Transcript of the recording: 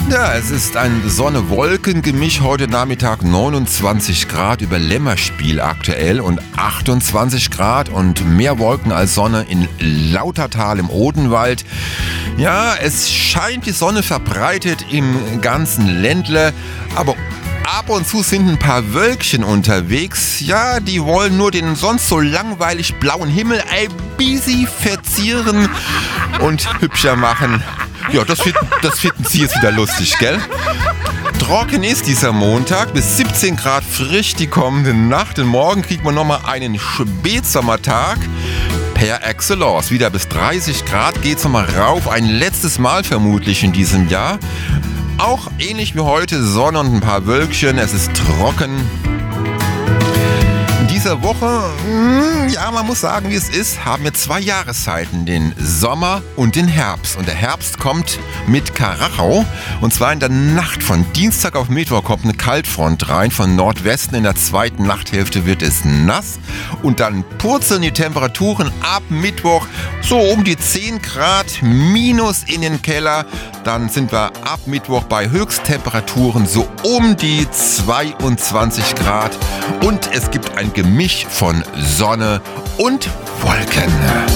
Ja, es ist ein Sonne-Wolken-Gemisch. Heute Nachmittag 29 Grad über Lämmerspiel aktuell und 28 Grad und mehr Wolken als Sonne in Lautertal im Odenwald. Ja, es scheint die Sonne verbreitet im ganzen Ländle, aber ab und zu sind ein paar Wölkchen unterwegs. Ja, die wollen nur den sonst so langweilig blauen Himmel ein bisschen verzieren und hübscher machen. Ja, das finden Sie jetzt wieder lustig, gell? Trocken ist dieser Montag, bis 17 Grad frisch die kommende Nacht. Und morgen kriegt man nochmal einen Spätsommertag. Per excellence, wieder bis 30 Grad geht's nochmal rauf. Ein letztes Mal vermutlich in diesem Jahr. Auch ähnlich wie heute, Sonne und ein paar Wölkchen. Es ist trocken. In dieser Woche, ja, man muss sagen, wie es ist, haben wir 2 Jahreszeiten, den Sommer und den Herbst. Und der Herbst kommt mit Karacho. Und zwar in der Nacht von Dienstag auf Mittwoch kommt eine Kaltfront rein. Von Nordwesten in der zweiten Nachthälfte wird es nass. Und dann purzeln die Temperaturen ab Mittwoch so um die 10 Grad minus in den Keller. Dann sind wir ab Mittwoch bei Höchsttemperaturen so um die 22 Grad. Und es gibt ein Gemisch von Sonne und Wolken.